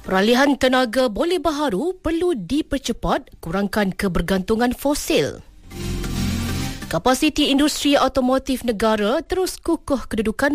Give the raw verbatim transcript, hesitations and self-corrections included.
Peralihan tenaga boleh baharu perlu dipercepat, kurangkan kebergantungan fosil. Kapasiti industri automotif negara terus kukuh kedudukan